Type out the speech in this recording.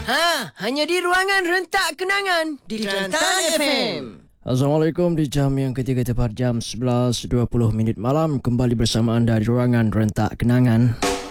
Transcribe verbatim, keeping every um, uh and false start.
Ha, hanya di ruangan rentak kenangan di Kelantan F M. Assalamualaikum, di jam yang ketiga tepat jam sebelas dua puluh minit malam kembali bersama anda di ruangan rentak kenangan.